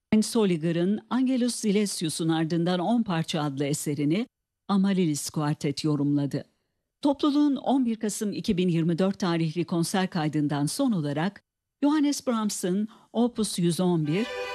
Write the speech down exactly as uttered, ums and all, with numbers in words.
Soliger'ın Angelus Silesius'un ardından on parça adlı eserini Amaryllis Quartet yorumladı. Topluluğun on bir Kasım iki bin yirmi dört tarihli konser kaydından son olarak Johannes Brahms'ın Opus yüz on bir,